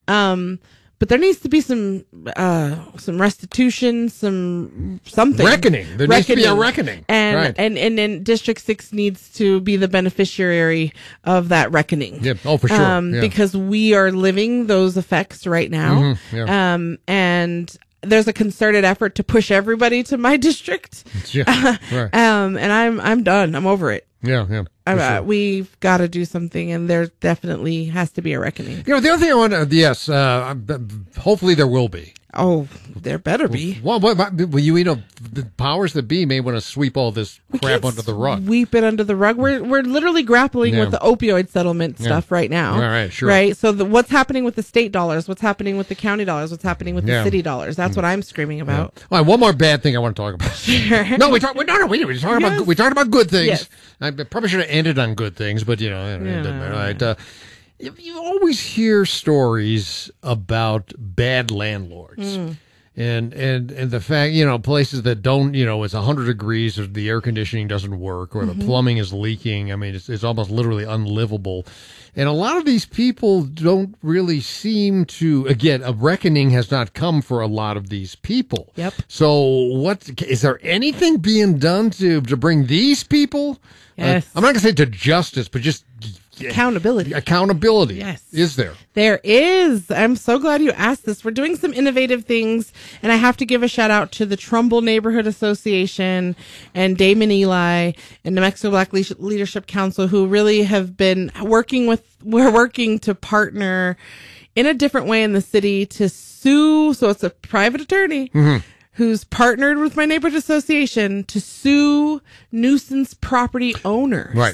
But there needs to be some restitution, something. Reckoning. There needs to be a reckoning. And then District 6 needs to be the beneficiary of that reckoning. Yeah. Oh, for sure. Because we are living those effects right now. Mm-hmm. Yeah. And there's a concerted effort to push everybody to my district. Yeah. Right. And I'm done. I'm over it. Yeah. Sure. We've got to do something, and there definitely has to be a reckoning. The other thing I want to, hopefully there will be. Oh, there better be. Well, the powers that be may want to sweep all this crap under the rug. Sweep it under the rug. We're literally grappling with the opioid settlement stuff right now. All right, sure. Right. So what's happening with the state dollars? What's happening with the county dollars? What's happening with the city dollars? That's what I'm screaming about. Yeah. All right, one more bad thing I want to talk about. Sure. No, we talked about good things. Yes. I probably should have ended on good things, but it doesn't matter. All right. You always hear stories about bad landlords. And the fact, places that don't, it's 100 degrees, or the air conditioning doesn't work, or the plumbing is leaking. I mean, it's almost literally unlivable. And a lot of these people don't really seem to, again, a reckoning has not come for a lot of these people. Yep. So is there anything being done to bring these people? Yes. I'm not going to say to justice, but just accountability. Yes. Is there? There is. I'm so glad you asked this. We're doing some innovative things, and I have to give a shout out to the Trumbull Neighborhood Association and Damon Eli and New Mexico Black Leadership Council, who really have been we're working to partner in a different way in the city to sue. So it's a private attorney who's partnered with my neighborhood association to sue nuisance property owners. Right.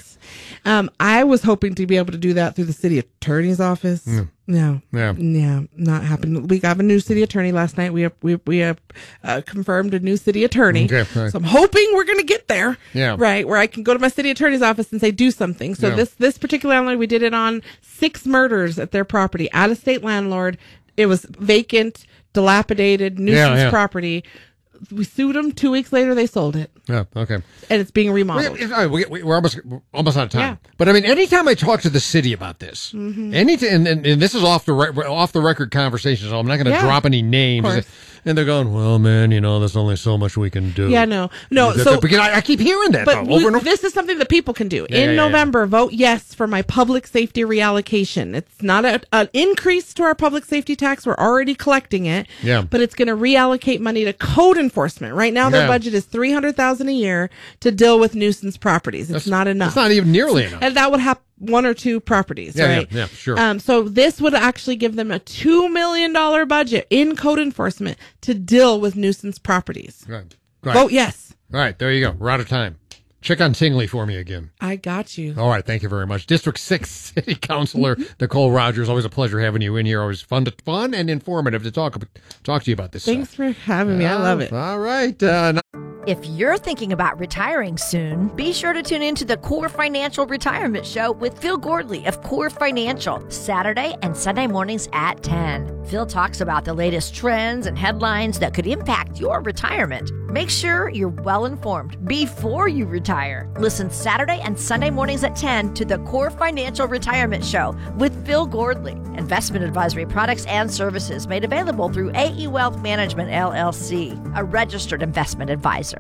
I was hoping to be able to do that through the city attorney's office. No, not happening. We got a new city attorney last night. We have confirmed a new city attorney. Okay, right. So I'm hoping we're going to get there. Yeah. Right, where I can go to my city attorney's office and say, do something. So this particular landlord, we did it on 6 murders at their property. Out-of-state landlord. It was vacant, dilapidated, nuisance property. We sued them. 2 weeks later, they sold it. Yeah, okay. And it's being remodeled. We're almost out of time. Yeah. But I mean, anytime I talk to the city about this, and this is off the record conversation, so I'm not going to drop any names. And they're going, well, man, there's only so much we can do. Yeah, no. So because I keep hearing that. But over and over. This is something that people can do. In November, vote yes for my public safety reallocation. It's not an increase to our public safety tax. We're already collecting it. Yeah. But it's going to reallocate money to code enforcement. Right now, their budget is $300,000 a year to deal with nuisance properties. It's not enough. It's not even nearly enough. And that would have 1 or 2 properties, right? Yeah, sure. So this would actually give them a $2 million budget in code enforcement to deal with nuisance properties. Right. Vote yes. All right, there you go. We're out of time. Check on Tingley for me again. I got you. All right, thank you very much. District 6 City Councilor Nicole Rogers. Always a pleasure having you in here. Always fun and informative to talk to you about this Thanks stuff. for having me. I love it. All right. If you're thinking about retiring soon, be sure to tune in to the Core Financial Retirement Show with Phil Gordley of Core Financial, Saturday and Sunday mornings at 10. Phil talks about the latest trends and headlines that could impact your retirement. Make sure you're well informed before you retire. Listen Saturday and Sunday mornings at 10 to the Core Financial Retirement Show with Phil Gordley. Investment advisory products and services made available through AE Wealth Management, LLC, a registered investment advisor.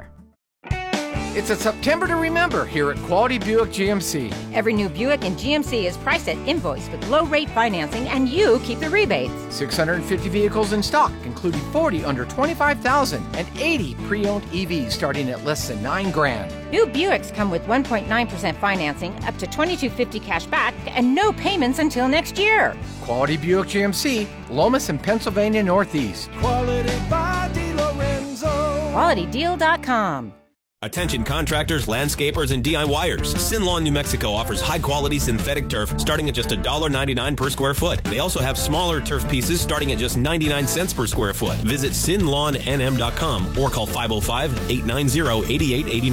It's a September to remember here at Quality Buick GMC. Every new Buick and GMC is priced at invoice with low rate financing, and you keep the rebates. 650 vehicles in stock, including 40 under $25,000 and 80 pre-owned EVs starting at less than $9,000. New Buicks come with 1.9% financing, up to $2,250 cash back, and no payments until next year. Quality Buick GMC, Lomas and Pennsylvania Northeast. Quality by DeLorenzo. QualityDeal.com. Attention contractors, landscapers, and DIYers. Sin Lawn, New Mexico offers high-quality synthetic turf starting at just $1.99 per square foot. They also have smaller turf pieces starting at just 99 cents per square foot. Visit sinlawnnm.com or call 505-890-8889.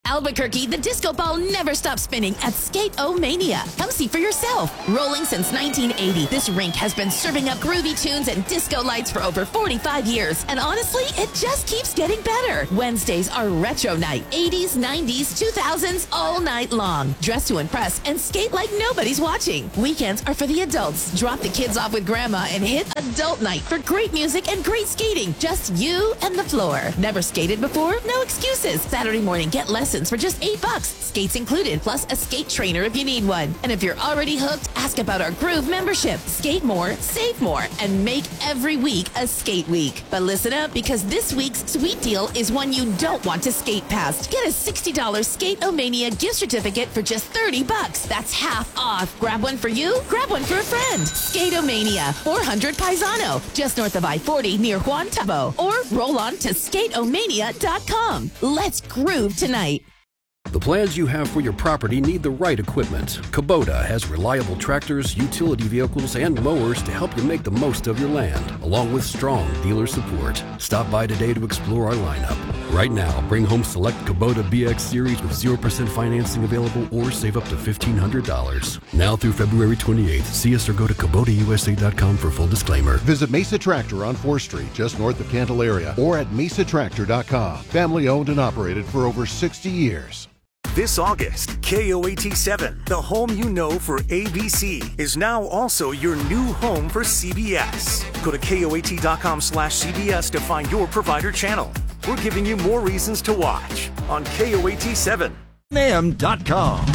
Albuquerque, the disco ball never stops spinning at Skate-O-Mania. Come see for yourself. Rolling since 1980, this rink has been serving up groovy tunes and disco lights for over 45 years. And honestly, it just keeps getting better. Wednesdays are retro night. 80s, 90s, 2000s, all night long. Dress to impress and skate like nobody's watching. Weekends are for the adults. Drop the kids off with grandma and hit adult night for great music and great skating. Just you and the floor. Never skated before? No excuses. Saturday morning, get lessons for just $8. Skates included, plus a skate trainer if you need one. And if you're already hooked, ask about our Groove membership. Skate more, save more, and make every week a skate week. But listen up, because this week's sweet deal is one you don't want to skate past. Get a $60 Skate-O-Mania gift certificate for just $30. That's half off. Grab one for you, grab one for a friend. Skate-O-Mania, 400 Paisano, just north of I-40 near Juan Tabo. Or roll on to skateomania.com. Let's groove tonight. The plans you have for your property need the right equipment. Kubota has reliable tractors, utility vehicles, and mowers to help you make the most of your land, along with strong dealer support. Stop by today to explore our lineup. Right now, bring home select Kubota BX Series with 0% financing available or save up to $1,500. Now through February 28th, see us or go to KubotaUSA.com for full disclaimer. Visit Mesa Tractor on 4th Street, just north of Candelaria, or at mesatractor.com. Family owned and operated for over 60 years. This August, KOAT7, the home you know for ABC, is now also your new home for CBS. Go to KOAT.com/CBS to find your provider channel. We're giving you more reasons to watch on KOAT7. AM.com.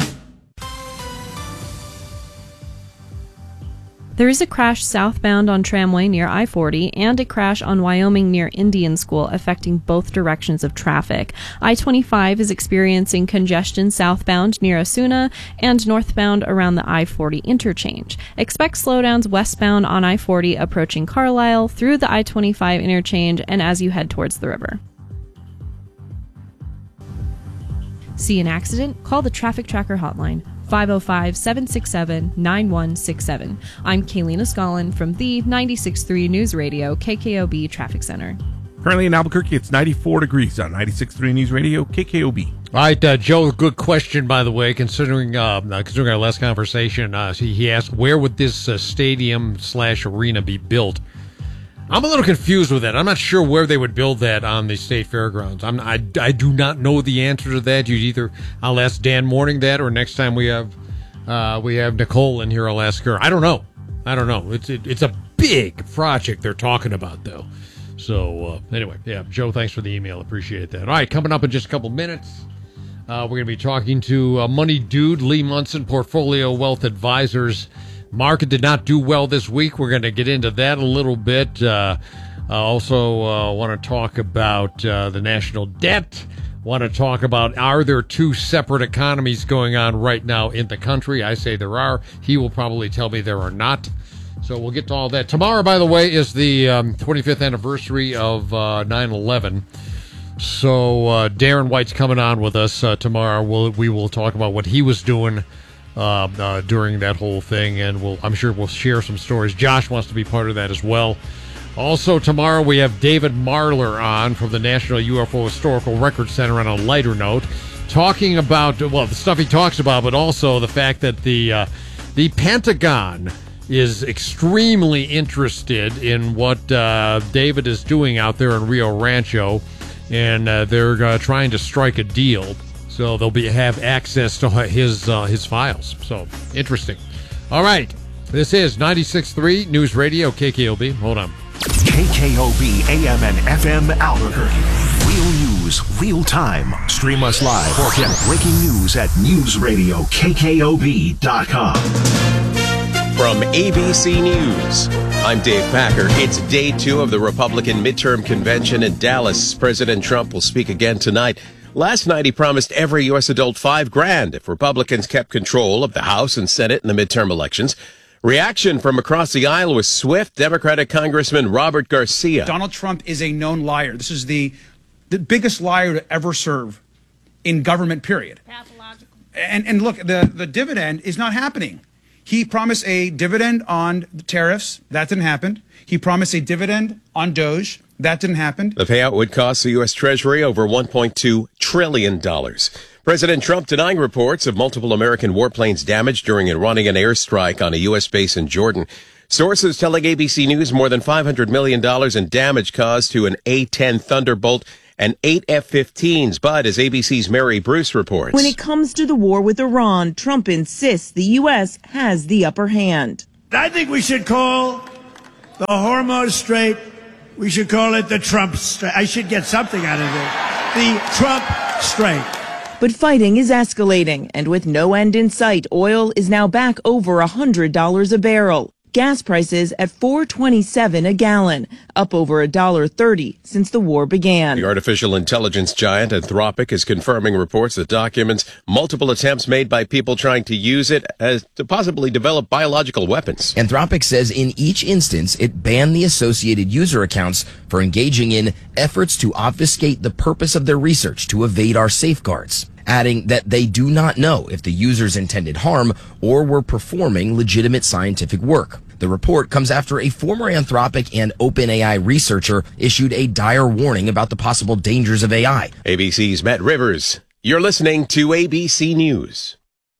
There is a crash southbound on Tramway near I-40 and a crash on Wyoming near Indian School affecting both directions of traffic. I-25 is experiencing congestion southbound near Osuna and northbound around the I-40 interchange. Expect slowdowns westbound on I-40 approaching Carlisle through the I-25 interchange and as you head towards the river. See an accident? Call the Traffic Tracker hotline. 505-767-9167. I'm Kaylina Scollin from the 96.3 News Radio KKOB Traffic Center. Currently in Albuquerque, it's 94 degrees on 96.3 News Radio KKOB. All right, Joe, good question, by the way, considering our last conversation. He asked, where would this stadium/arena be built? I'm a little confused with that. I'm not sure where they would build that on the state fairgrounds. I do not know the answer to that. I'll ask Dan Morning that, or next time we have Nicole in here, I'll ask her. I don't know. It's a big project they're talking about, though. So anyway, yeah, Joe, thanks for the email. Appreciate that. All right, coming up in just a couple minutes, we're going to be talking to Money Dude, Lee Munson, Portfolio Wealth Advisors. Market did not do well this week. We're going to get into that a little bit. I also want to talk about the national debt. Want to talk about, are there two separate economies going on right now in the country? I say there are. He will probably tell me there are not. So we'll get to all that. Tomorrow, by the way, is the 25th anniversary of 9/11. So Darren White's coming on with us tomorrow. We will talk about what he was doing during that whole thing, and I'm sure we'll share some stories. Josh wants to be part of that as well. Also tomorrow we have David Marler on from the National UFO Historical Record Center on a lighter note, talking about, well, the stuff he talks about, but also the fact that the Pentagon is extremely interested in what David is doing out there in Rio Rancho, and they're trying to strike a deal. So they'll have access to his files. So interesting. All right, this is 96.3 News Radio KKOB. Hold on. KKOB AM and FM Albuquerque. Real news, real time. Stream us live or get breaking news at newsradiokkob.com. From ABC News, I'm Dave Packer. It's day 2 of the Republican midterm convention in Dallas. President Trump will speak again tonight. Last night, he promised every U.S. adult $5,000 if Republicans kept control of the House and Senate in the midterm elections. Reaction from across the aisle was swift. Democratic Congressman Robert Garcia. Donald Trump is a known liar. This is the biggest liar to ever serve in government, period. Pathological. And look, the dividend is not happening. He promised a dividend on the tariffs. That didn't happen. He promised a dividend on DOGE. That didn't happen. The payout would cost the U.S. Treasury over $1.2 trillion. President Trump denying reports of multiple American warplanes damaged during Iranian airstrike on a U.S. base in Jordan. Sources telling ABC News more than $500 million in damage caused to an A-10 Thunderbolt and 8 F-15s. But as ABC's Mary Bruce reports, when it comes to the war with Iran, Trump insists the U.S. has the upper hand. I think we should call the Hormuz Strait, we should call it the Trump Strait. I should get something out of it. The Trump Strait. But fighting is escalating, and with no end in sight, oil is now back over $100 a barrel. Gas prices at $4.27 a gallon, up over $1.30 since the war began. The artificial intelligence giant Anthropic is confirming reports that documents multiple attempts made by people trying to use it as to possibly develop biological weapons. Anthropic says in each instance, it banned the associated user accounts for engaging in efforts to obfuscate the purpose of their research to evade our safeguards, adding that they do not know if the users intended harm or were performing legitimate scientific work. The report comes after a former Anthropic and OpenAI researcher issued a dire warning about the possible dangers of AI. ABC's Matt Rivers. You're listening to ABC News.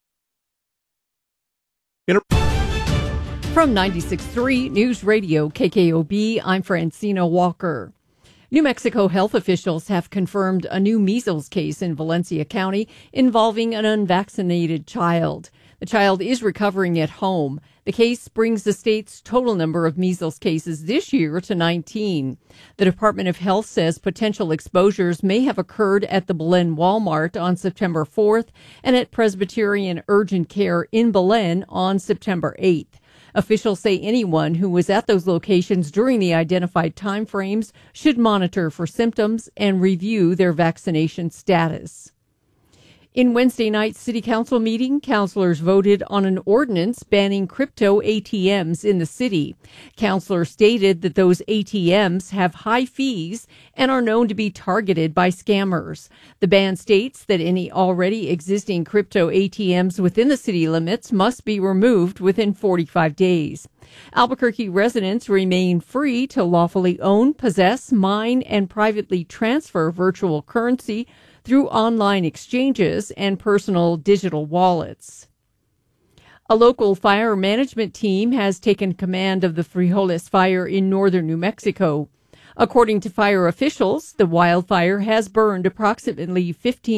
From 96.3 News Radio KKOB, I'm Francina Walker. New Mexico health officials have confirmed a new measles case in Valencia County involving an unvaccinated child. The child is recovering at home. The case brings the state's total number of measles cases this year to 19. The Department of Health says potential exposures may have occurred at the Belen Walmart on September 4th and at Presbyterian Urgent Care in Belen on September 8th. Officials say anyone who was at those locations during the identified timeframes should monitor for symptoms and review their vaccination status. In Wednesday night's City Council meeting, councilors voted on an ordinance banning crypto ATMs in the city. Councilors stated that those ATMs have high fees and are known to be targeted by scammers. The ban states that any already existing crypto ATMs within the city limits must be removed within 45 days. Albuquerque residents remain free to lawfully own, possess, mine, and privately transfer virtual currency through online exchanges and personal digital wallets. A local fire management team has taken command of the Frijoles fire in northern New Mexico. According to fire officials, the wildfire has burned approximately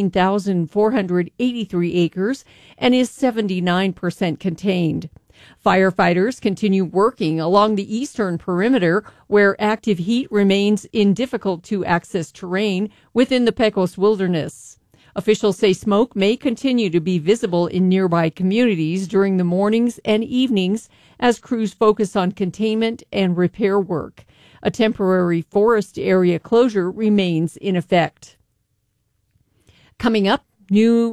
15,483 acres and is 79% contained. Firefighters continue working along the eastern perimeter, where active heat remains in difficult-to-access terrain within the Pecos Wilderness. Officials say smoke may continue to be visible in nearby communities during the mornings and evenings as crews focus on containment and repair work. A temporary forest area closure remains in effect. Coming up, new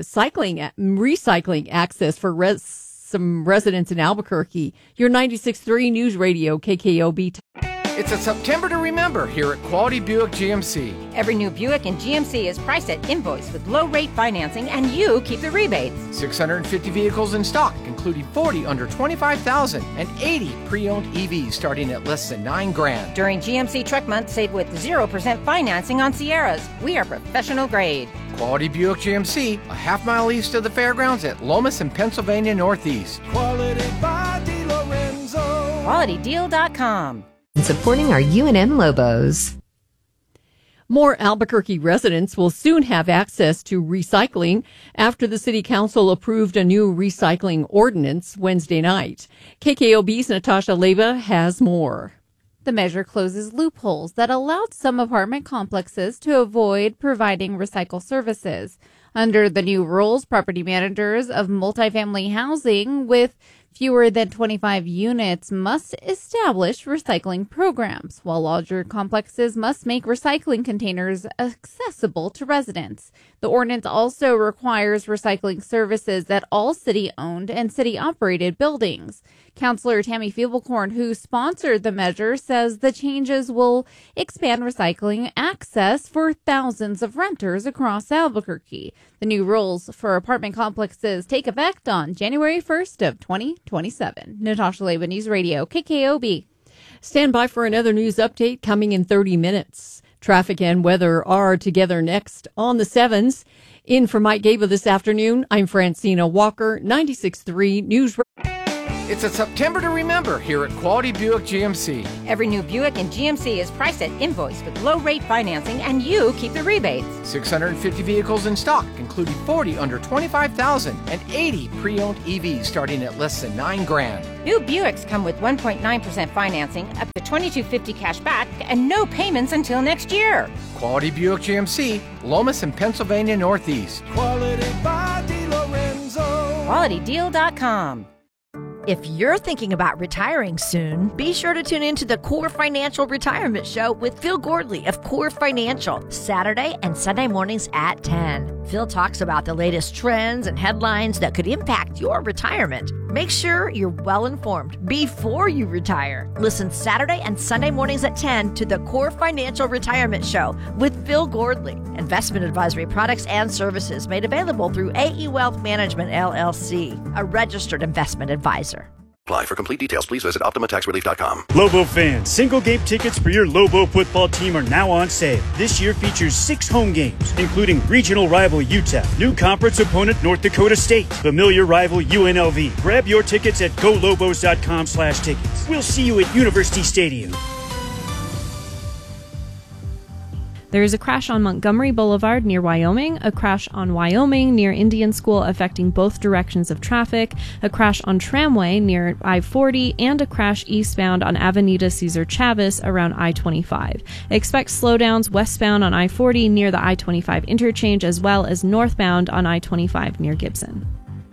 recycling access for some residents in Albuquerque. Your 96.3 News Radio KKOB. It's a September to remember here at Quality Buick GMC. Every new Buick in GMC is priced at invoice with low rate financing, and you keep the rebates. 650 vehicles in stock, including 40 under $25,000 and 80 pre-owned EVs starting at less than $9,000. During GMC Truck Month, save with 0% financing on Sierras. We are professional grade. Quality Buick GMC, a half-mile east of the fairgrounds at Lomas and Pennsylvania Northeast. Quality by DeLorenzo. QualityDeal.com. Supporting our UNM Lobos. More Albuquerque residents will soon have access to recycling after the City Council approved a new recycling ordinance Wednesday night. KKOB's Natasha Leba has more. The measure closes loopholes that allowed some apartment complexes to avoid providing recycle services. Under the new rules, property managers of multifamily housing with fewer than 25 units must establish recycling programs, while larger complexes must make recycling containers accessible to residents. The ordinance also requires recycling services at all city-owned and city-operated buildings. Councilor Tammy Feeblecorn, who sponsored the measure, says the changes will expand recycling access for thousands of renters across Albuquerque. The new rules for apartment complexes take effect on January 1st of 2027. Natasha Leba, News Radio, KKOB. Stand by for another news update coming in 30 minutes. Traffic and weather are together next on the 7s. In for Mike Gaba this afternoon, I'm Francina Walker, 96.3 News. It's a September to remember here at Quality Buick GMC. Every new Buick in GMC is priced at invoice with low-rate financing, and you keep the rebates. 650 vehicles in stock, including 40 under $25,000 and 80 pre-owned EVs starting at less than $9,000. New Buicks come with 1.9% financing, up to $2,250 cash back, and no payments until next year. Quality Buick GMC, Lomas and Pennsylvania Northeast. Quality by DiLorenzo. QualityDeal.com. If you're thinking about retiring soon, be sure to tune in to the Core Financial Retirement Show with Phil Gordley of Core Financial, Saturday and Sunday mornings at 10. Phil talks about the latest trends and headlines that could impact your retirement. Make sure you're well informed before you retire. Listen Saturday and Sunday mornings at 10 to the Core Financial Retirement Show with Phil Gordley. Investment advisory products and services made available through AE Wealth Management, LLC, a registered investment advisor. Apply. For complete details, please visit OptimaTaxRelief.com. Lobo fans, single game tickets for your Lobo football team are now on sale. This year features 6 home games, including regional rival UTEP, new conference opponent North Dakota State, familiar rival UNLV. Grab your tickets at golobos.com/tickets. We'll see you at University Stadium. There is a crash on Montgomery Boulevard near Wyoming, a crash on Wyoming near Indian School affecting both directions of traffic, a crash on Tramway near I-40, and a crash eastbound on Avenida Cesar Chavez around I-25. Expect slowdowns westbound on I-40 near the I-25 interchange as well as northbound on I-25 near Gibson.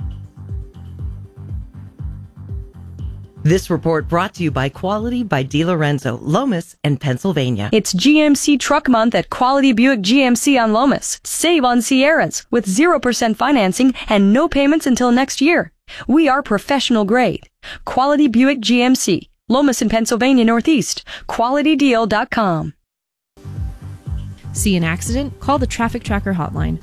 This report brought to you by Quality by DiLorenzo, Lomas, and Pennsylvania. It's GMC Truck Month at Quality Buick GMC on Lomas. Save on Sierras with 0% financing and no payments until next year. We are professional grade. Quality Buick GMC, Lomas and Pennsylvania Northeast. QualityDeal.com. See an accident? Call the Traffic Tracker hotline,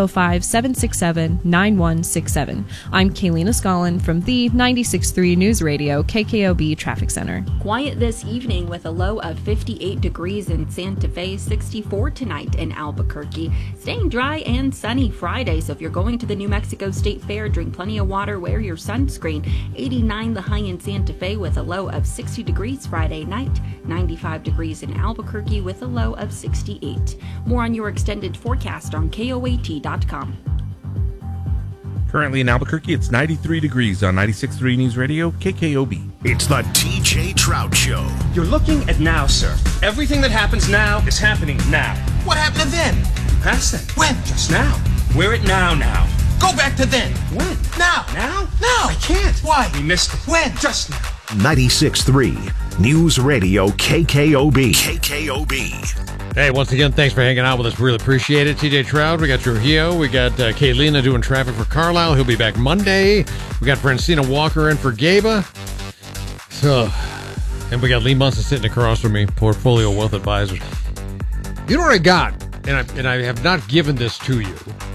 505-767-9167. I'm Kaylina Scollin from the 96.3 News Radio KKOB Traffic Center. Quiet this evening with a low of 58 degrees in Santa Fe, 64 tonight in Albuquerque. Staying dry and sunny Friday, so if you're going to the New Mexico State Fair, drink plenty of water, wear your sunscreen. 89 the high in Santa Fe with a low of 60 degrees Friday night. 95 degrees in Albuquerque with a low of 68. More on your extended forecast on KOAT.com. Currently in Albuquerque, it's 93 degrees on 96.3 News Radio, KKOB. It's the TJ Trout Show. You're looking at now, sir. Everything that happens now is happening now. What happened to then? Past then. When? Just now. We're at now. Go back to then. When? Now. Now? Now. I can't. Why? We missed it. When? Just now. 96.3 News Radio, KKOB. KKOB. Hey, once again, thanks for hanging out with us. Really appreciate it. TJ Trout, we got Trujillo, we got Kaylina doing traffic for Carlisle. He'll be back Monday. We got Francina Walker in for Gaba. So, and we got Lee Munson sitting across from me, Portfolio Wealth Advisors. You know what I got? And I have not given this to you.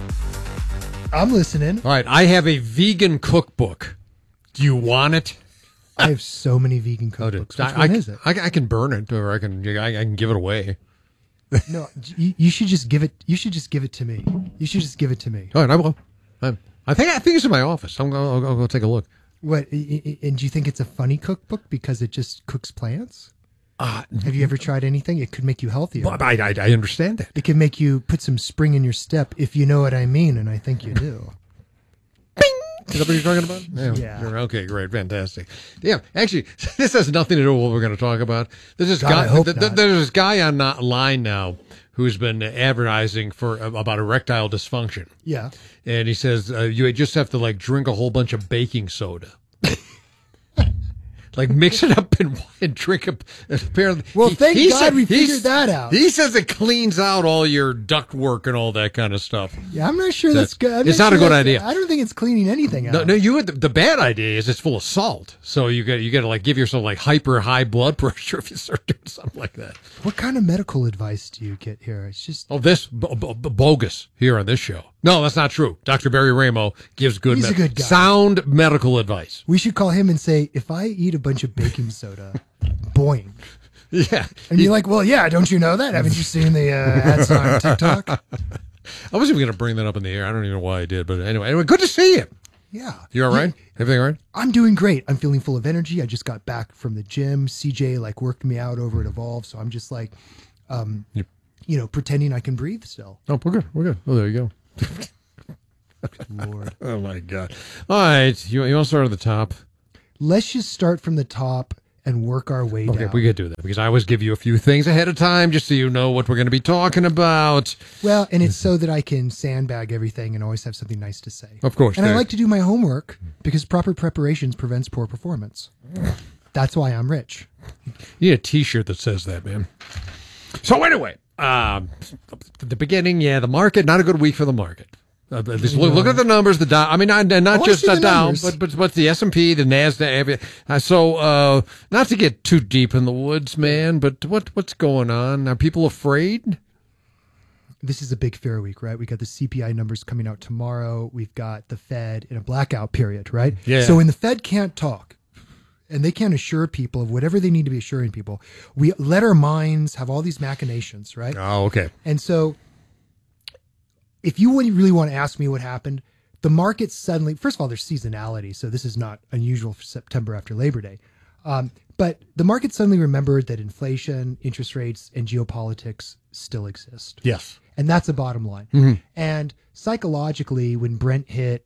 I'm listening. All right, I have a vegan cookbook. Do you want it? I have so many vegan cookbooks. Which one is it? I can burn it, or I can give it away. No, you should just give it. You should just give it to me. You should just give it to me. All right, I will. I think it's in my office. I'll go take a look. What? And do you think it's a funny cookbook because it just cooks plants? Have you ever tried anything? It could make you healthier. I understand that. It could make you put some spring in your step, if you know what I mean, and I think you do. Is that what you're talking about? Yeah. Okay, great. Fantastic. Yeah, actually, this has nothing to do with what we're going to talk about. There's this guy online now who's been advertising for about erectile dysfunction. Yeah. And he says you just have to drink a whole bunch of baking soda. Mix it up and drink it. Apparently, well, thank God we figured that out. He says it cleans out all your duct work and all that kind of stuff. Yeah, I'm not sure that's good. It's not a good idea. I don't think it's cleaning anything out. No, the bad idea is it's full of salt. So you got to give yourself hyper high blood pressure if you start doing something like that. What kind of medical advice do you get here? It's just this bogus here on this show. No, that's not true. Dr. Barry Ramo gives good, He's a good guy. Sound medical advice. We should call him and say, if I eat a bunch of baking soda, boing. Yeah. And you're like, well, yeah, don't you know that? Haven't you seen the ads on TikTok? I wasn't even going to bring that up in the air. I don't even know why I did. But anyway, good to see you. Yeah. You all right? Everything all right? I'm doing great. I'm feeling full of energy. I just got back from the gym. CJ worked me out over at Evolve. So I'm just pretending I can breathe still. Oh, we're good. We're good. Oh, there you go. Lord. Oh, my God. All right. You want to start at the top? Let's just start from the top and work our way down. Okay, we could do that because I always give you a few things ahead of time just so you know what we're going to be talking about. Well, and it's so that I can sandbag everything and always have something nice to say. Of course. And I like to do my homework because proper preparations prevents poor performance. That's why I'm rich. You need a T-shirt that says that, man. So anyway, at the beginning, the market, not a good week for the market. Just look at the numbers. The Dow. I mean, not just the Dow, but the S&P, the Nasdaq. So, not to get too deep in the woods, man. But what's going on? Are people afraid? This is a big fear week, right? We got the CPI numbers coming out tomorrow. We've got the Fed in a blackout period, right? Yeah. So when the Fed can't talk, and they can't assure people of whatever they need to be assuring people, we let our minds have all these machinations, right? Oh, okay. And so, if you really want to ask me what happened, the market suddenly, first of all, there's seasonality, so this is not unusual for September after Labor Day. But the market suddenly remembered that inflation, interest rates, and geopolitics still exist. Yes. And that's the bottom line. Mm-hmm. And psychologically, when Brent hit,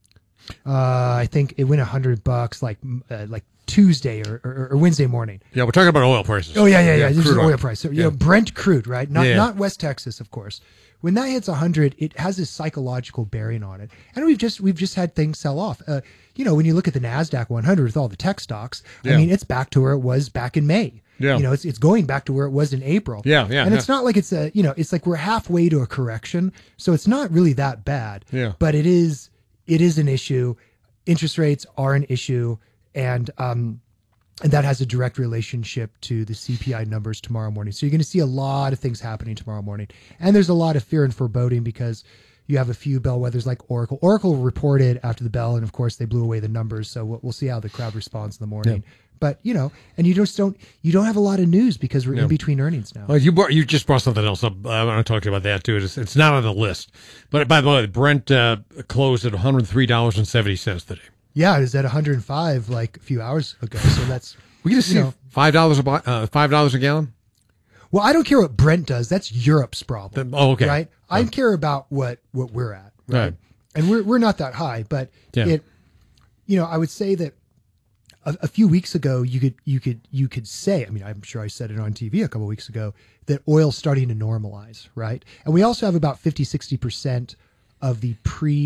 I think it went $100 like Tuesday or Wednesday morning. Yeah, we're talking about oil prices. Oh, yeah. This is Crude oil price. So, Brent crude, right? Not West Texas, of course. When that hits 100, it has this psychological bearing on it. And we've just had things sell off. When you look at the NASDAQ 100 with all the tech stocks, I mean, it's back to where it was back in May. Yeah. It's going back to where it was in April. Yeah. And it's not like it's like we're halfway to a correction. So it's not really that bad. Yeah. But it is an issue. Interest rates are an issue. And that has a direct relationship to the CPI numbers tomorrow morning. So you're going to see a lot of things happening tomorrow morning. And there's a lot of fear and foreboding because you have a few bellwethers like Oracle. Oracle reported after the bell, and of course they blew away the numbers. So we'll see how the crowd responds in the morning. Yeah. But and you don't have a lot of news because we're in between earnings now. Well, you just brought something else up. I want to talk to you about that too. It's not on the list. But by the way, Brent closed at $103.70 today. Yeah, it was at 105 like a few hours ago. So that's we can see $5 a gallon. Well, I don't care what Brent does. That's Europe's problem. Okay. Right. I care about what we're at. Right. And we're not that high, but I would say that a few weeks ago you could say. I mean, I'm sure I said it on TV a couple of weeks ago that oil's starting to normalize, right? And we also have about 50-60% of the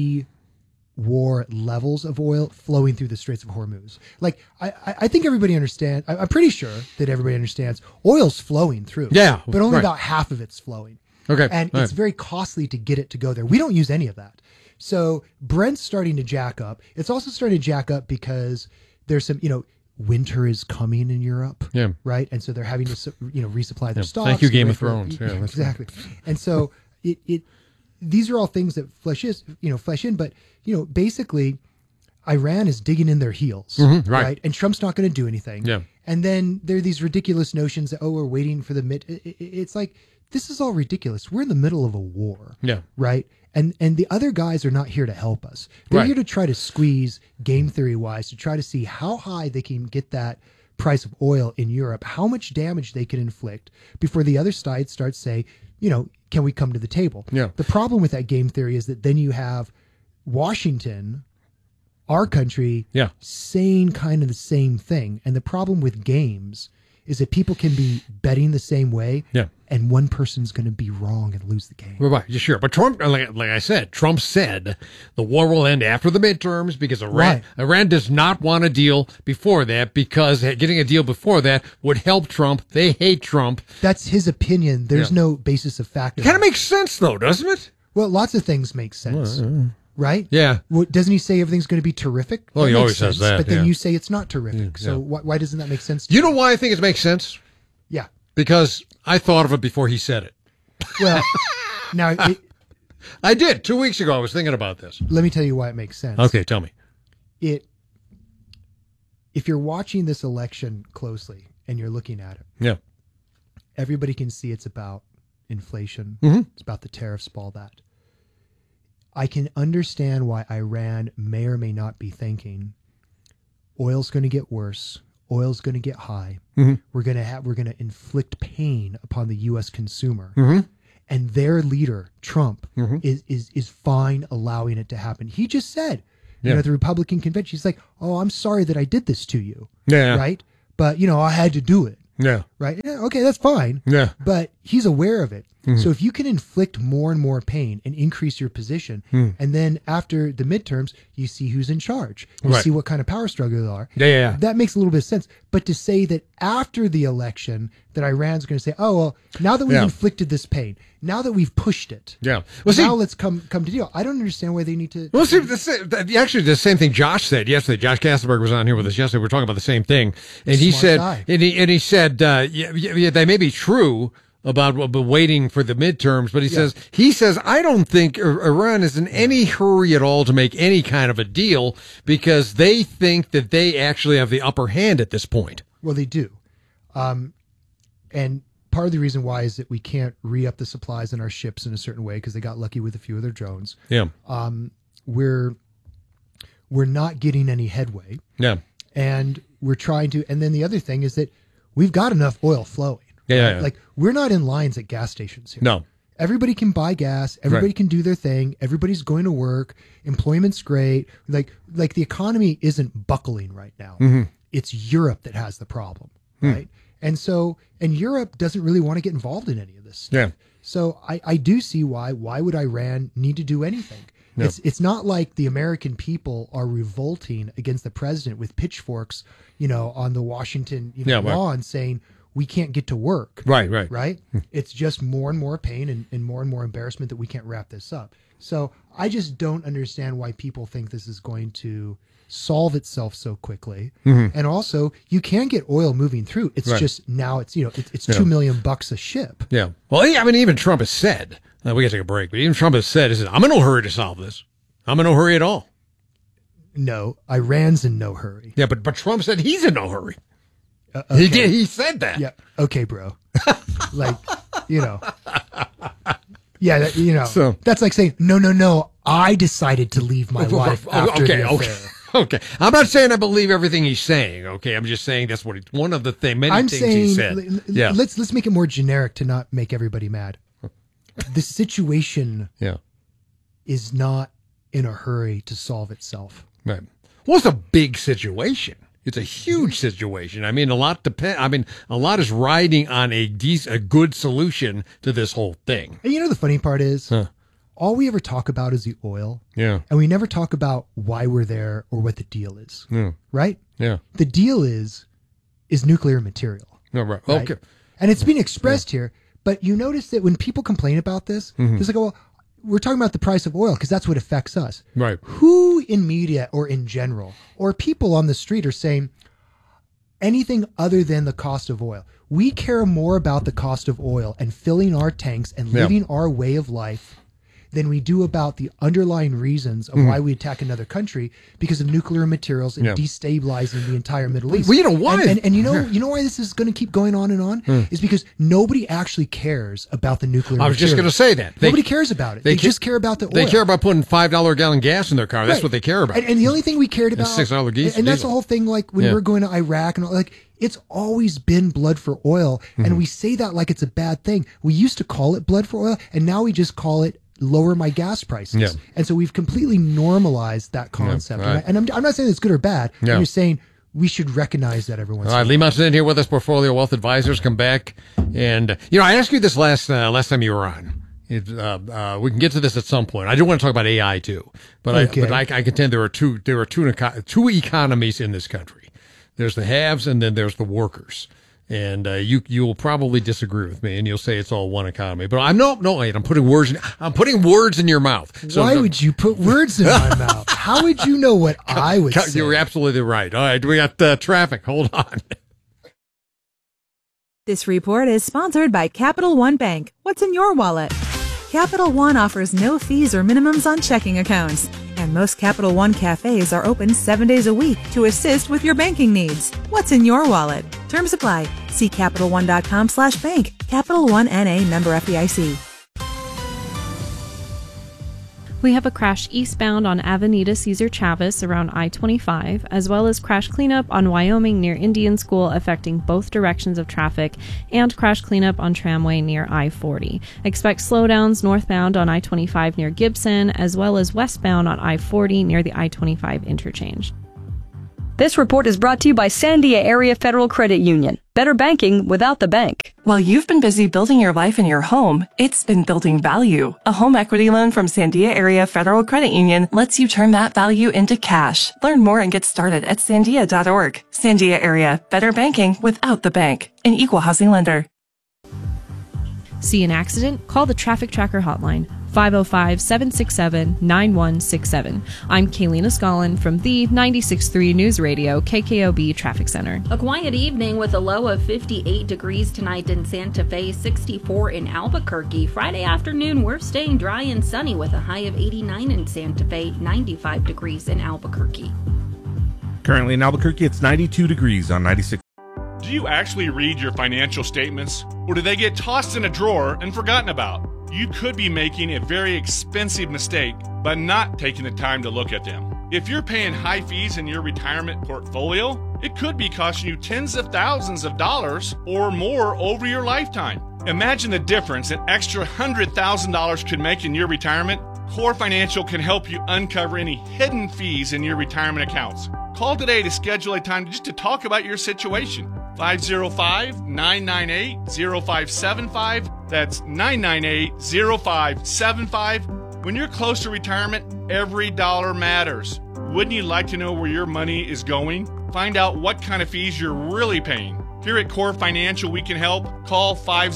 war levels of oil flowing through the Straits of Hormuz. Like, I think everybody understands. I'm pretty sure that everybody understands oil's flowing through. Yeah. But only about half of it's flowing. Okay. And it's very costly to get it to go there. We don't use any of that. So Brent's starting to jack up. It's also starting to jack up because there's some, winter is coming in Europe. Yeah. Right. And so they're having to, resupply their stocks. Thank you, Game of Thrones. Yeah, exactly. And so these are all things that flesh in, but basically Iran is digging in their heels, right? And Trump's not going to do anything. Yeah. And then there are these ridiculous notions that, we're waiting for it's like, this is all ridiculous. We're in the middle of a war. Yeah. Right. And the other guys are not here to help us. They're here to try to squeeze game theory wise to try to see how high they can get that price of oil in Europe, how much damage they can inflict before the other side starts say, can we come to the table? Yeah. The problem with that game theory is that then you have Washington, our country, saying kind of the same thing. And the problem with games is that people can be betting the same way, and one person's going to be wrong and lose the game. Right, sure. But Trump, like I said, Trump said the war will end after the midterms because Iran does not want a deal before that because getting a deal before that would help Trump. They hate Trump. That's his opinion. There's no basis of fact. It kind of makes sense, though, doesn't it? Well, lots of things make sense. Right? Yeah. Well, doesn't he say everything's going to be terrific? Well, he always says that. But then you say it's not terrific. So why doesn't that make sense to you? You know why I think it makes sense? Yeah. Because I thought of it before he said it. Well, now... I did. 2 weeks ago, I was thinking about this. Let me tell you why it makes sense. Okay, tell me. If you're watching this election closely, and you're looking at it. Yeah. Everybody can see it's about inflation. Mm-hmm. It's about the tariffs, all that. I can understand why Iran may or may not be thinking oil's going to get worse. Oil's going to get high. Mm-hmm. We're going to inflict pain upon the U.S. consumer. Mm-hmm. And their leader, Trump, Mm-hmm. is fine allowing it to happen. He just said, Yeah. at the Republican convention, he's like, "Oh, I'm sorry that I did this to you." Yeah. Right? But, I had to do it. Yeah. Right? Yeah, okay, that's fine. Yeah. But he's aware of it. Mhm. So if you can inflict more and more pain and increase your position, Mm. and then after the midterms, you see who's in charge. You Right. see what kind of power struggle there are. Yeah. That makes a little bit of sense. But to say that after the election, that Iran's going to say, "Oh, well, now that we've Yeah. inflicted this pain, now that we've pushed it, Yeah. Well, see, now let's come to deal." I don't understand why they need to. Well, see, actually, the same thing Josh said yesterday. Josh Kasselberg was on here with us yesterday. We were talking about the same thing, and he Smart said, guy. and he said, yeah, they may be true about waiting for the midterms, but he says, I don't think Iran is in any hurry at all to make any kind of a deal because they think that they actually have the upper hand at this point. Well, they do. And part of the reason why is that we can't re-up the supplies in our ships in a certain way because they got lucky with a few of their drones. Yeah. We're not getting any headway. Yeah. And we're trying to. And then the other thing is that we've got enough oil flowing. Yeah. Like, we're not in lines at gas stations here. No. Everybody can buy gas. Everybody Right. can do their thing. Everybody's going to work. Employment's great. Like the economy isn't buckling right now. Mhm. It's Europe that has the problem, Hmm. right? And Europe doesn't really want to get involved in any of this stuff. Yeah. So I do see why would Iran need to do anything? No. It's not like the American people are revolting against the president with pitchforks, on the Washington Yeah, right. lawn saying we can't get to work. Right. It's just more and more pain and more embarrassment that we can't wrap this up. So I just don't understand why people think this is going to solve itself so quickly. Mhm. And also, you can get oil moving through. It's Right. just now it's it's Yeah. $2 million a ship. Yeah. Well, I mean, even Trump has said, we got to take a break, but even Trump has said, I'm in no hurry to solve this. I'm in no hurry at all. No, Iran's in no hurry. Yeah, but Trump said he's in no hurry. Okay. He did. He said that. Yeah. Okay, bro. Yeah, So- that's like saying, no, I decided to leave my wife after the affair. Okay. I'm not saying I believe everything he's saying. Okay. I'm just saying that's one of the many I'm things he said. saying, Yeah. let's make it more generic to not make everybody mad. The situation Yeah. is not in a hurry to solve itself. Right. Well, it's a big situation. It's a huge situation. I mean, a lot is riding on a good solution to this whole thing. And the funny part is, all we ever talk about is the oil. Yeah. And we never talk about why we're there or what the deal is. Yeah. Right? Yeah. The deal is nuclear material. No, right. Right? Okay. And it's being expressed here, but you notice that when people complain about this, Mhm. it's like, well, we're talking about the price of oil because that's what affects us. Right. Who in media or in general or people on the street are saying anything other than the cost of oil? We care more about the cost of oil and filling our tanks and Yeah. living our way of life than we do about the underlying reasons of Mhm. why we attack another country because of nuclear materials and Yeah. destabilizing the entire Middle East. Well, you know why? And you know why this is going to keep going on and on is because nobody actually cares about the nuclear. I was just going to materials. say that. Nobody cares about it. They just care about the oil. They care about putting $5 a gallon gas in their car. That's Right. what they care about. And the only thing we cared about, $6 diesel. and that's the whole thing. Like when Yeah. we're going to Iraq and all, like it's always been blood for oil, Mm-hmm. and we say that like it's a bad thing. We used to call it blood for oil, and now we just call it lower my gas prices. Yeah. And so we've completely normalized that concept. right. And I'm not saying it's good or bad. Yeah. I'm just saying we should recognize that every once All in a right, Lee Mountain in here with us, Portfolio Wealth Advisors. Come back. And, I asked you this last time you were on. We can get to this at some point. I do want to talk about AI too. But I contend there are two economies in this country. There's the haves and then there's the workers. And you will probably disagree with me, and you'll say it's all one economy. But I'm wait. I'm putting words in your mouth. So Why would you put words in my mouth? How would you know what I would say? You're absolutely right. All right, we got traffic. Hold on. This report is sponsored by Capital One Bank. What's in your wallet? Capital One offers no fees or minimums on checking accounts. And most Capital One cafes are open 7 days a week to assist with your banking needs. What's in your wallet? Terms apply. See CapitalOne.com/bank. Capital One N.A. member FDIC. We have a crash eastbound on Avenida Cesar Chavez around I-25, as well as crash cleanup on Wyoming near Indian School affecting both directions of traffic, and crash cleanup on Tramway near I-40. Expect slowdowns northbound on I-25 near Gibson, as well as westbound on I-40 near the I-25 interchange. This report is brought to you by Sandia Area Federal Credit Union. Better banking without the bank. While you've been busy building your life and your home, it's been building value. A home equity loan from Sandia Area Federal Credit Union lets you turn that value into cash. Learn more and get started at sandia.org. Sandia Area, better banking without the bank. An equal housing lender. See an accident? Call the Traffic Tracker hotline, 505-767-9167. I'm Kaylina Scollin from the 96.3 News Radio KKOB Traffic Center. A quiet evening with a low of 58 degrees tonight in Santa Fe, 64 in Albuquerque. Friday afternoon, we're staying dry and sunny with a high of 89 in Santa Fe, 95 degrees in Albuquerque. Currently in Albuquerque, it's 92 degrees on 96. Do you actually read your financial statements, or do they get tossed in a drawer and forgotten about? You could be making a very expensive mistake by not taking the time to look at them. If you're paying high fees in your retirement portfolio, it could be costing you tens of thousands of dollars or more over your lifetime. Imagine the difference an extra $100,000 could make in your retirement. Core Financial can help you uncover any hidden fees in your retirement accounts. Call today to schedule a time just to talk about your situation. 505-998-0575. That's 998-0575. When you're close to retirement, every dollar matters. Wouldn't you like to know where your money is going? Find out what kind of fees you're really paying. Here at Core Financial, we can help. Call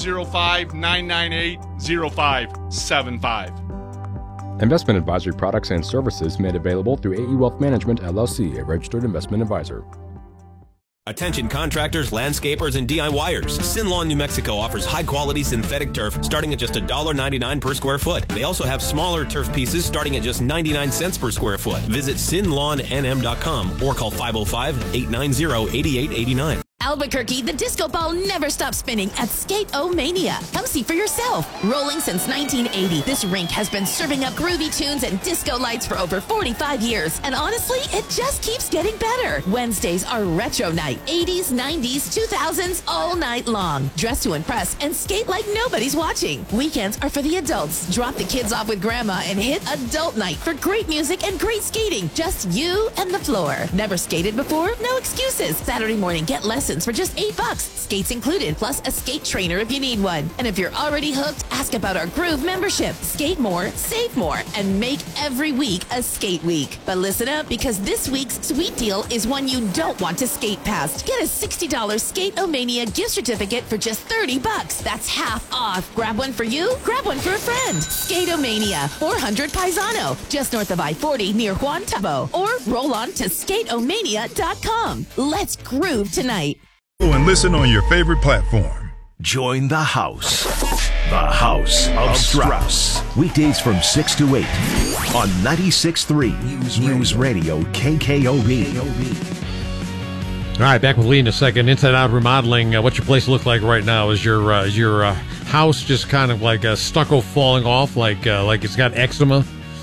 505-998-0575. Investment advisory products and services made available through AE Wealth Management, LLC, a registered investment advisor. Attention contractors, landscapers, and DIYers. Sin Lawn, New Mexico offers high-quality synthetic turf starting at just $1.99 per square foot. They also have smaller turf pieces starting at just 99 cents per square foot. Visit sinlawnnm.com or call 505-890-8889. Albuquerque, the disco ball never stops spinning at Skate-O-Mania. Come see for yourself. Rolling since 1980, this rink has been serving up groovy tunes and disco lights for over 45 years. And honestly, it just keeps getting better. Wednesdays are retro night. 80s, 90s, 2000s, all night long. Dress to impress and skate like nobody's watching. Weekends are for the adults. Drop the kids off with grandma and hit adult night for great music and great skating. Just you and the floor. Never skated before? No excuses. Saturday morning, get lessons for just $8. Skates included, plus a skate trainer if you need one. And if you're already hooked, ask about our Groove membership. Skate more, save more, and make every week a skate week. But listen up, because this week's sweet deal is one you don't want to skate past. Get a $60 Skate-O-Mania gift certificate for just $30. That's half off. Grab one for you, grab one for a friend. Skate-O-Mania, 400 Paisano, just north of I-40 near Juan Tabo. Or roll on to skateomania.com. Let's groove tonight. And listen on your favorite platform. Join the house. The House of Strauss. Weekdays from 6 to 8 on 96.3 News Radio KKOB. All right, back with Lee in a second. Inside Out Remodeling. What's your place look like right now? Is your house just kind of like a stucco falling off, like it's got eczema?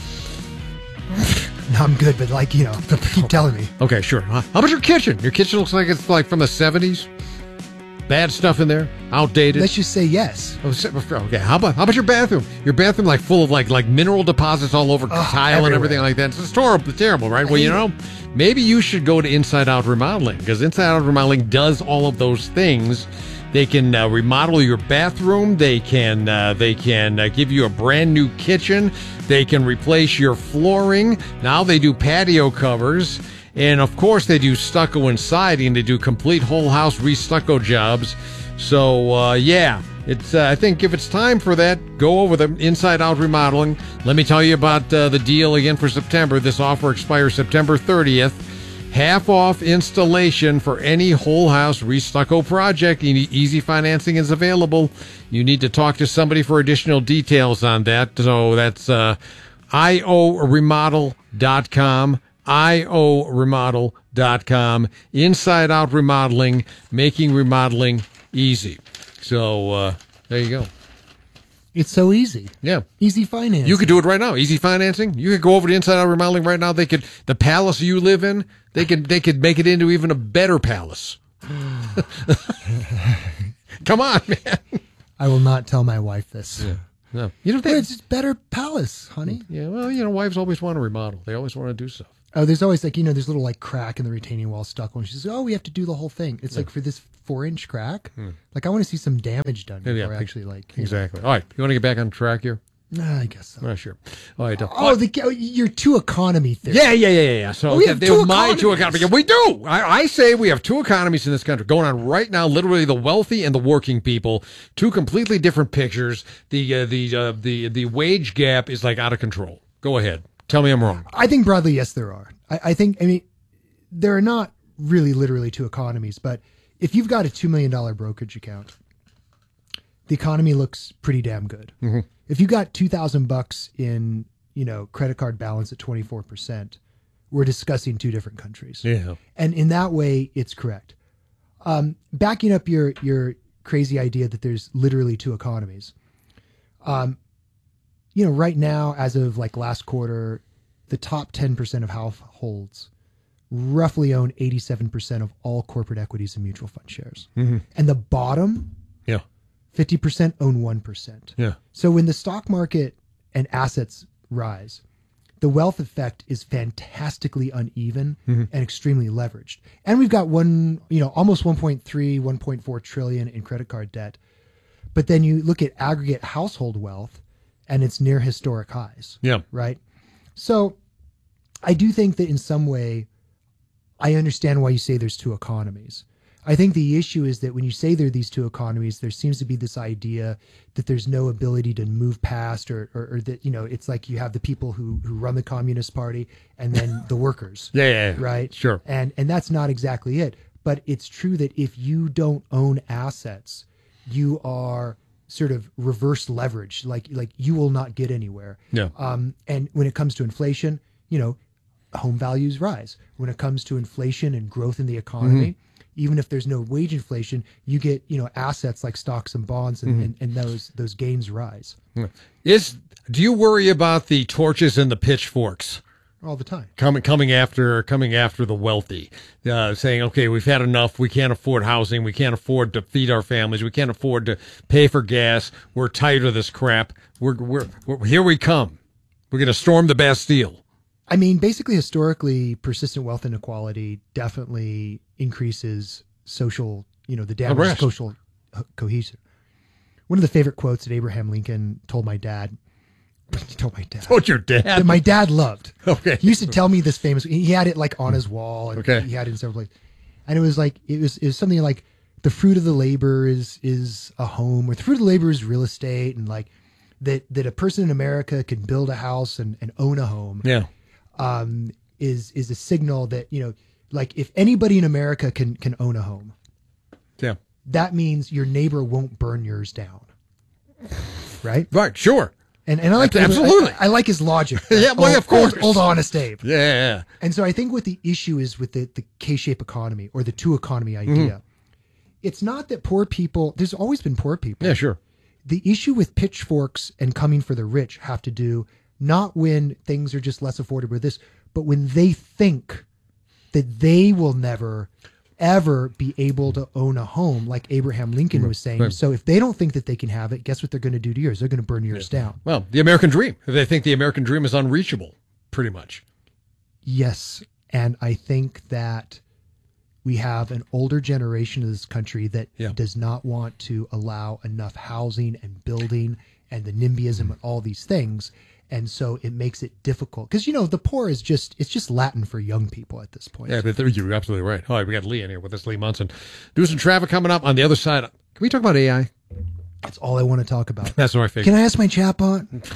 No, I'm good, but keep telling me. Okay, sure. How about your kitchen? Your kitchen looks like it's like from the 70s. Bad stuff in there, outdated. Let's just say yes. Okay, how about your bathroom? Your bathroom like full of like mineral deposits all over tile everywhere. And everything like that. It's terrible, right? Well, maybe you should go to Inside Out Remodeling, because Inside Out Remodeling does all of those things. They can remodel your bathroom. They can give you a brand new kitchen. They can replace your flooring. Now they do patio covers. And, of course, they do stucco and siding. They do complete whole house re-stucco jobs. So, it's I think if it's time for that, go over the Inside Out Remodeling. Let me tell you about the deal again for September. This offer expires September 30th. Half off installation for any whole house re-stucco project. Easy financing is available. You need to talk to somebody for additional details on that. So that's ioremodel.com. ioremodel.com. Inside Out Remodeling, making remodeling easy. So there you go. It's so easy. Yeah. Easy financing. You could do it right now. Easy financing. You could go over to Inside Out Remodeling right now. The palace you live in, they could make it into even a better palace. Come on, man. I will not tell my wife this. Yeah. No. It's better palace, honey. Yeah, well, wives always want to remodel. They always want to do stuff. Oh, there's always there's little crack in the retaining wall stuck when she says, "Oh, we have to do the whole thing." It's like for this 4-inch crack. I want to see some damage done before I actually exactly. All right, you want to get back on track here? I guess so. Sure. All right. Your two economy theory. Yeah. So we have two economies. We do. I say we have two economies in this country going on right now. Literally, the wealthy and the working people. Two completely different pictures. The wage gap is out of control. Go ahead. Tell me I'm wrong. I think broadly, yes, there are. I mean, there are not really literally two economies, but if you've got a $2 million brokerage account, the economy looks pretty damn good. Mm-hmm. If you got $2,000 in, credit card balance at 24%, we're discussing two different countries. Yeah. And in that way, it's correct. Backing up your crazy idea that there's literally two economies. Right now, as of last quarter, the top 10% of households roughly own 87% of all corporate equities and mutual fund shares. Mm-hmm. And the bottom 50% own 1%. Yeah. So when the stock market and assets rise, the wealth effect is fantastically uneven and extremely leveraged. And we've got almost 1.3, 1.4 trillion in credit card debt. But then you look at aggregate household wealth and it's near historic highs. Yeah. Right. So I do think that in some way, I understand why you say there's two economies. I think the issue is that when you say there are these two economies, there seems to be this idea that there's no ability to move past or that, it's like you have the people who run the Communist Party and then the workers. Yeah. Right? Sure. And that's not exactly it. But it's true that if you don't own assets, you are sort of reverse leverage. Like you will not get anywhere. Yeah. And when it comes to inflation, home values rise. When it comes to inflation and growth in the economy, even if there's no wage inflation, you get, assets like stocks and bonds and those gains rise. Do you worry about the torches and the pitchforks? All the time. Coming after the wealthy, saying, okay, we've had enough. We can't afford housing. We can't afford to feed our families. We can't afford to pay for gas. We're tired of this crap. We're here we come. We're going to storm the Bastille. I mean, basically, historically, persistent wealth inequality definitely increases social, the damage to social cohesion. One of the favorite quotes that Abraham Lincoln told my dad. Told your dad? That my dad loved. Okay. He used to tell me this famous. He had it on his wall, and he had it in several places. And it was something like the fruit of the labor is a home, or the fruit of the labor is real estate, and that a person in America can build a house and own a home. Yeah. Is a signal that, if anybody in America can own a home, that means your neighbor won't burn yours down. Right? Right. Sure. And I like absolutely. I like his logic. Yeah. Well, of course. Old honest Abe. Yeah. And so I think what the issue is with the K-shaped economy or the two economy idea, it's not that poor people, there's always been poor people. Yeah, sure. The issue with pitchforks and coming for the rich have to do not when things are just less affordable, but when they think that they will never, ever be able to own a home, like Abraham Lincoln was saying. Right. So if they don't think that they can have it, guess what they're going to do to yours? They're going to burn yours down. Well, the American dream. They think the American dream is unreachable, pretty much. Yes. And I think that we have an older generation of this country that does not want to allow enough housing and building and the NIMBYism and all these things. And so it makes it difficult because, the poor is just Latin for young people at this point. Yeah, but you're absolutely right. All right, we got Lee in here with us, Lee Munson. Do some traffic coming up on the other side. Can we talk about AI? That's all I want to talk about. That's what I figured. Can I ask my chatbot?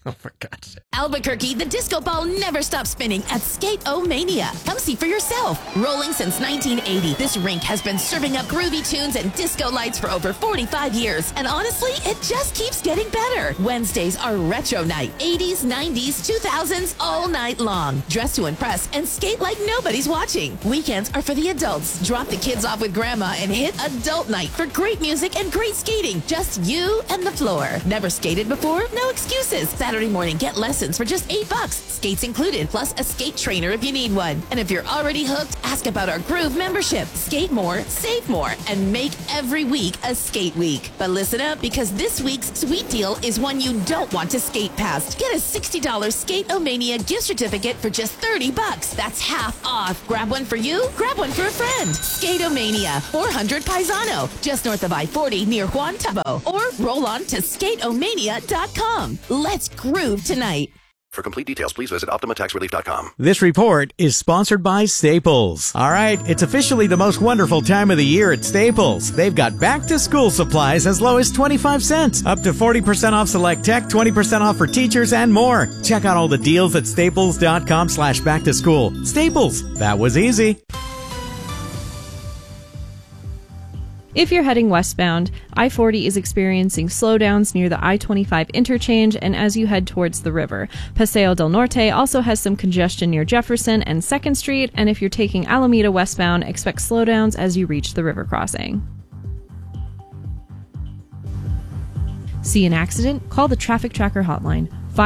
Oh, for God's sake. Albuquerque, the disco ball never stops spinning at Skate-O-Mania. Come see for yourself. Rolling since 1980, this rink has been serving up groovy tunes and disco lights for over 45 years. And honestly, it just keeps getting better. Wednesdays are retro night. 80s, 90s, 2000s, all night long. Dress to impress and skate like nobody's watching. Weekends are for the adults. Drop the kids off with grandma and hit adult night for great music and great skating. Just you and the floor. Never skated before? No excuses. Saturday morning, get lessons for just $8. Skates included, plus a skate trainer if you need one. And if you're already hooked, ask about our Groove membership. Skate more, save more, and make every week a skate week. But listen up, because this week's sweet deal is one you don't want to skate past. Get a $60 Skate-O-Mania gift certificate for just $30. That's half off. Grab one for you, grab one for a friend. Skate-O-Mania, 400 Paisano, just north of I-40 near Juan Tabo. Or roll on to skateomania.com. Let's groove tonight. For complete details, please visit OptimaTaxRelief.com. This report is sponsored by Staples. All right, it's officially the most wonderful time of the year at Staples. They've got back-to-school supplies as low as 25 cents, up to 40% off select tech, 20% off for teachers, and more. Check out all the deals at staples.com/back-to-school. Staples, that was easy. If you're heading westbound, I-40 is experiencing slowdowns near the I-25 interchange and as you head towards the river. Paseo del Norte also has some congestion near Jefferson and 2nd Street, and if you're taking Alameda westbound, expect slowdowns as you reach the river crossing. See an accident? Call the Traffic Tracker hotline,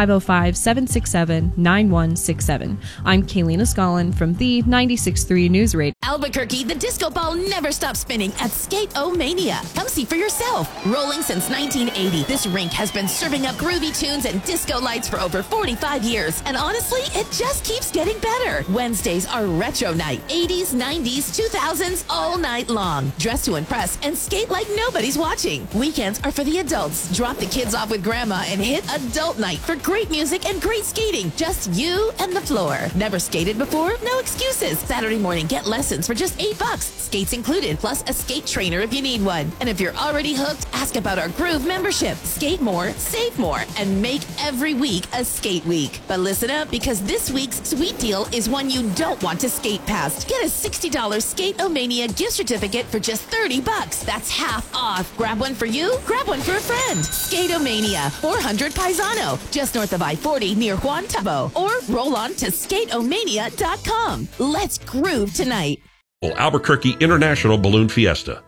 505-767-9167. I'm Kaylina Scollin from the 96.3 News Radio. Albuquerque, the disco ball never stops spinning at Skate-O-Mania. Come see for yourself. Rolling since 1980, this rink has been serving up groovy tunes and disco lights for over 45 years. And honestly, it just keeps getting better. Wednesdays are retro night. 80s, 90s, 2000s, all night long. Dress to impress and skate like nobody's watching. Weekends are for the adults. Drop the kids off with grandma and hit adult night for great music and great skating. Just you and the floor. Never skated before? No excuses. Saturday morning, get lessons for just $8. Skates included, plus a skate trainer if you need one. And if you're already hooked, ask about our Groove membership. Skate more, save more, and make every week a skate week. But listen up, because this week's sweet deal is one you don't want to skate past. Get a $60 Skate-O-Mania gift certificate for just $30. That's half off. Grab one for you, grab one for a friend. Skate-O-Mania, 400 Paisano, just north of I-40 near Juan Tabo. Or roll on to skateomania.com. Let's groove tonight. Albuquerque International Balloon Fiesta.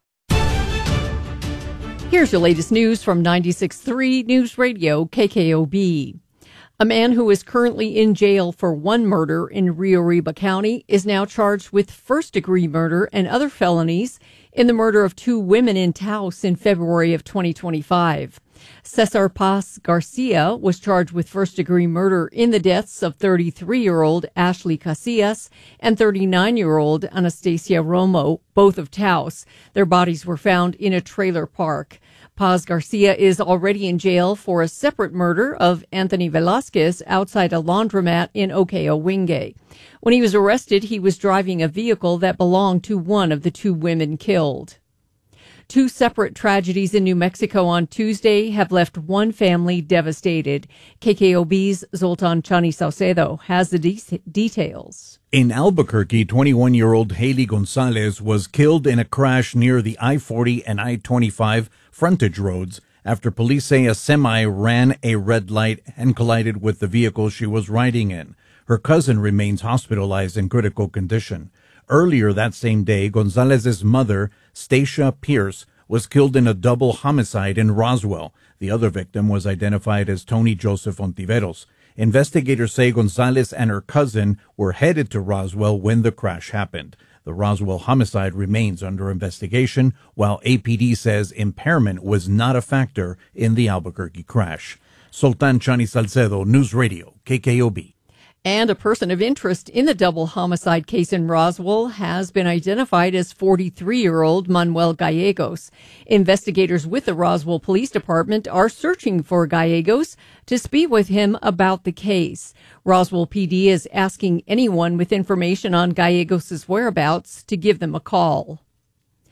Here's your latest news from 96.3 News Radio KKOB. A man who is currently in jail for one murder in Rio Arriba County is now charged with first-degree murder and other felonies in the murder of two women in Taos in February of 2025. Cesar Paz Garcia was charged with first-degree murder in the deaths of 33-year-old Ashley Casillas and 39-year-old Anastasia Romo, both of Taos. Their bodies were found in a trailer park. Paz Garcia is already in jail for a separate murder of Anthony Velasquez outside a laundromat in Okeo-Wingay. When he was arrested, he was driving a vehicle that belonged to one of the two women killed. Two separate tragedies in New Mexico on Tuesday have left one family devastated. KKOB's Zoltan Chani Saucedo has the details. In Albuquerque, 21-year-old Haley Gonzalez was killed in a crash near the I-40 and I-25 frontage roads after police say a semi ran a red light and collided with the vehicle she was riding in. Her cousin remains hospitalized in critical condition. Earlier that same day, Gonzalez's mother, Stacia Pierce, was killed in a double homicide in Roswell. The other victim was identified as Tony Joseph Ontiveros. Investigators say Gonzalez and her cousin were headed to Roswell when the crash happened. The Roswell homicide remains under investigation, while APD says impairment was not a factor in the Albuquerque crash. Sultan Chani Salcedo, News Radio, KKOB. And a person of interest in the double homicide case in Roswell has been identified as 43-year-old Manuel Gallegos. Investigators with the Roswell Police Department are searching for Gallegos to speak with him about the case. Roswell PD is asking anyone with information on Gallegos' whereabouts to give them a call.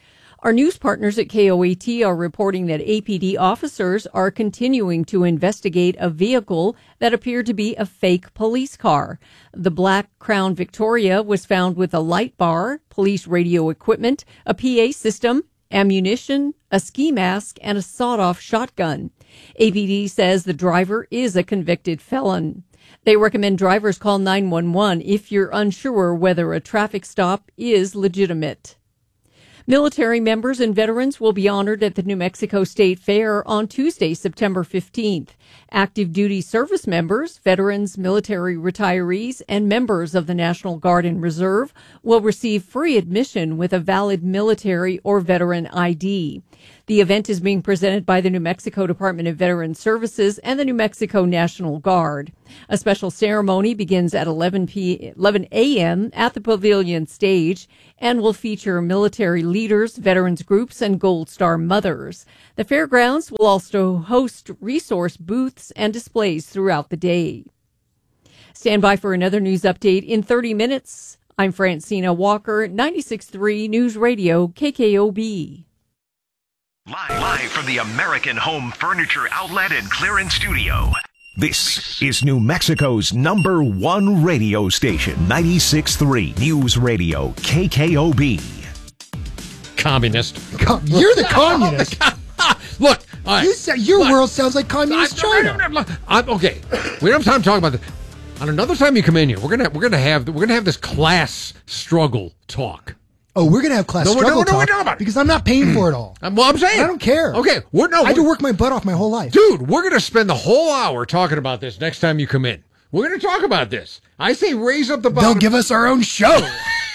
Our news partners at KOAT are reporting that APD officers are continuing to investigate a vehicle that appeared to be a fake police car. The black Crown Victoria was found with a light bar, police radio equipment, a PA system, ammunition, a ski mask, and a sawed-off shotgun. APD says the driver is a convicted felon. They recommend drivers call 911 if you're unsure whether a traffic stop is legitimate. Military members and veterans will be honored at the New Mexico State Fair on Tuesday, September 15th. Active duty service members, veterans, military retirees, and members of the National Guard and Reserve will receive free admission with a valid military or veteran ID. The event is being presented by the New Mexico Department of Veteran Services and the New Mexico National Guard. A special ceremony begins at 11 a.m. at the Pavilion Stage and will feature military leaders, veterans groups, and Gold Star mothers. The fairgrounds will also host resource booths and displays throughout the day. Stand by for another news update in 30 minutes. I'm Francina Walker, 96.3 News Radio, KKOB. Live from the American Home Furniture Outlet and Clearance Studio. This is New Mexico's #1 radio station, 96.3 News Radio, KKOB. Communist. You're the communist. Look, you said your world sounds like communist China. Okay, we don't have time to talk about this. On another time you come in here, we're gonna have this class struggle talk. Oh, we're gonna have class struggle talk because I'm not paying for it all. Well, I'm saying I don't care. Okay, I had to work my butt off my whole life, dude. We're gonna spend the whole hour talking about this next time you come in. We're gonna talk about this. I say raise up the bottom. They'll give us our own show.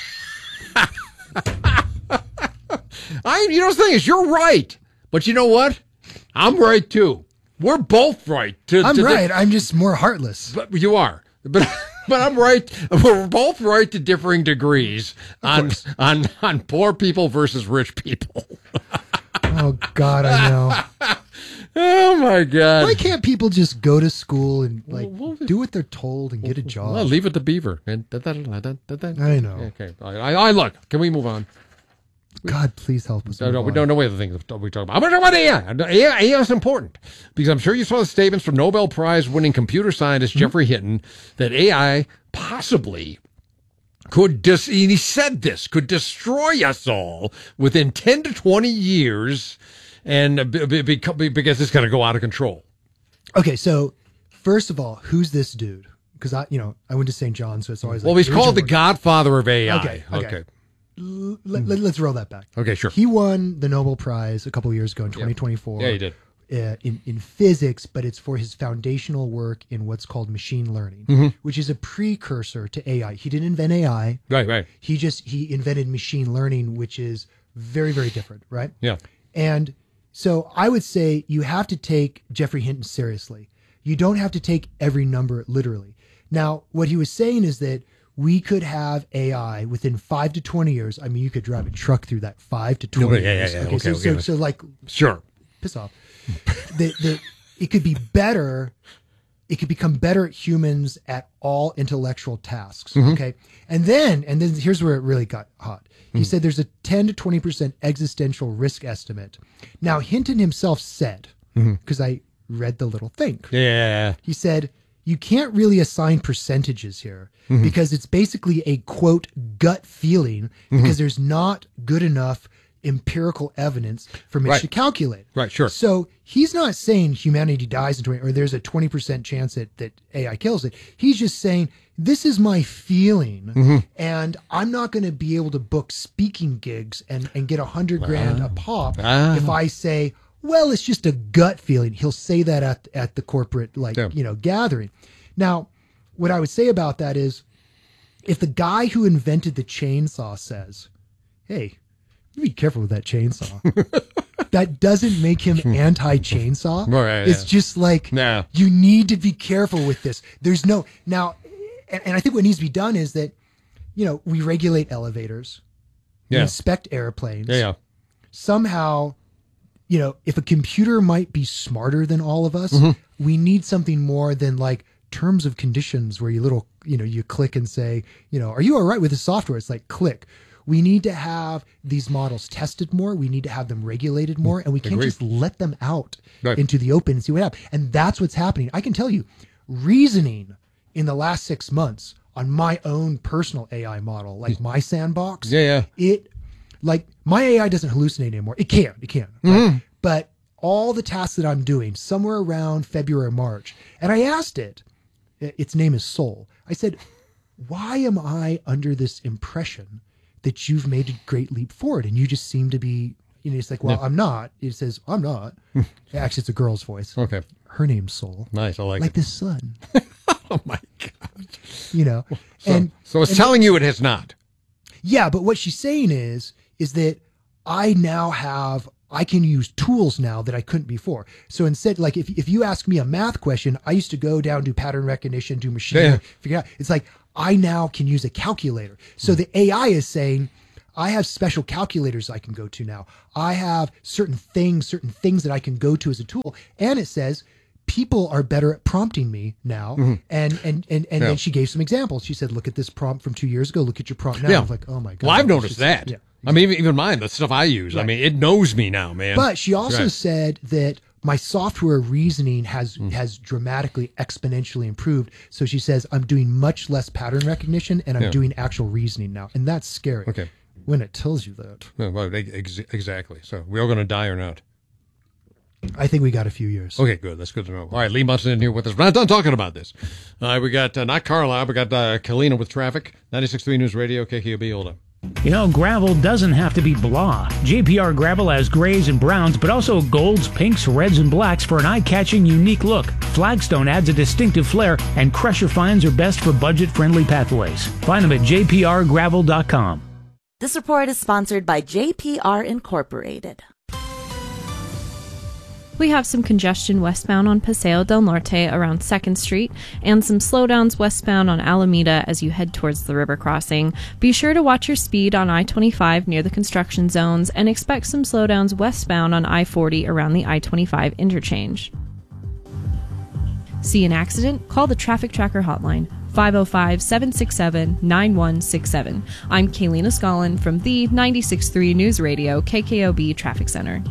You know the thing is, you're right, but you know what? I'm right too. We're both right. I'm right. I'm just more heartless. But you are. But I'm right. We're both right to differing degrees on poor people versus rich people. Oh God, I know. Oh my God! Why can't people just go to school and do what they're told and get a job? Well, leave it to Beaver. I know. Okay. I look. Can we move on? God, please help us. No, we don't know the things we talk about. I'm going to talk about AI. AI is important because I'm sure you saw the statements from Nobel Prize winning computer scientist Geoffrey Hinton that AI possibly could, he said this, could destroy us all within 10 to 20 years and because it's going to go out of control. Okay, so first of all, who's this dude? Because I went to St. John's, so it's always he's called the godfather of AI. Okay. Let's roll that back. Okay, sure. He won the Nobel Prize a couple of years ago in 2024. Yeah, he did. In physics, but it's for his foundational work in what's called machine learning, which is a precursor to AI. He didn't invent AI. Right. He invented machine learning, which is very, very different, right? Yeah. And so I would say you have to take Geoffrey Hinton seriously. You don't have to take every number literally. Now, what he was saying is that we could have AI within 5 to 20 years. I mean, you could drive a truck through that 5 to 20 years. Yeah. So like, sure, piss off. It could be better. It could become better at humans at all intellectual tasks. Okay, and then here's where it really got hot. He said there's a 10 to 20% existential risk estimate. Now Hinton himself said, because I read the little thing. Yeah, he said, you can't really assign percentages here because it's basically a, quote, gut feeling because there's not good enough empirical evidence from which to calculate. Right, sure. So he's not saying humanity dies in 20, or there's a 20% chance that AI kills it. He's just saying, this is my feeling, and I'm not going to be able to book speaking gigs and get $100,000 a pop if I say, well, it's just a gut feeling. He'll say that at the corporate gathering. Now, what I would say about that is, if the guy who invented the chainsaw says, "Hey, you be careful with that chainsaw," that doesn't make him anti-chainsaw. Right, it's just like you need to be careful with this. There's no now, and I think what needs to be done is that we regulate elevators, we inspect airplanes. Somehow. If a computer might be smarter than all of us, we need something more than like terms of conditions where you click and say, are you all right with the software? It's like click. we need to have these models tested more. We need to have them regulated more, and we can't just let them out into the open and see what happens. And that's what's happening. I can tell you, reasoning in the last 6 months on my own personal AI model, like my sandbox. It, like, my AI doesn't hallucinate anymore. It can. Right? But all the tasks that I'm doing somewhere around February or March, and I asked it, its name is Soul. I said, why am I under this impression that you've made a great leap forward? And you just seem to be, it's like, well, I'm not. It says, I'm not. Actually, it's a girl's voice. Okay. Her name's Soul. Nice. I like the sun. Oh my God. So it's telling you it has not. Yeah. But what she's saying is that I can use tools now that I couldn't before. So instead, like if you ask me a math question, I used to go down, do pattern recognition, do machine learning, figure out. It's like I now can use a calculator. So the AI is saying, I have special calculators I can go to now. I have certain things that I can go to as a tool. And it says people are better at prompting me now. And then she gave some examples. She said, look at this prompt from 2 years ago. Look at your prompt now. Yeah. I was like, oh my God. Well, I've noticed that. Yeah. I mean, even mine, the stuff I use. Right. I mean, it knows me now, man. But she also said that my software reasoning has dramatically, exponentially improved. So she says I'm doing much less pattern recognition and I'm doing actual reasoning now. And that's scary. Okay. When it tells you that. Well, exactly. So we all going to die or not? I think we got a few years. Okay, good. That's good to know. All right, Lee Munson in here with us. We're not done talking about this. We got not Carlisle. We got Kalina with traffic. 96.3 News Radio, KKOB. Hold on. You know, gravel doesn't have to be blah. JPR Gravel has grays and browns, but also golds, pinks, reds, and blacks for an eye-catching, unique look. Flagstone adds a distinctive flair, and Crusher fines are best for budget-friendly pathways. Find them at jprgravel.com. This report is sponsored by JPR Incorporated. We have some congestion westbound on Paseo del Norte around 2nd Street and some slowdowns westbound on Alameda as you head towards the river crossing. Be sure to watch your speed on I-25 near the construction zones and expect some slowdowns westbound on I-40 around the I-25 interchange. See an accident? Call the Traffic Tracker hotline. 505-767-9167. I'm Kalina Scollin from the 96.3 News Radio KKOB Traffic Center.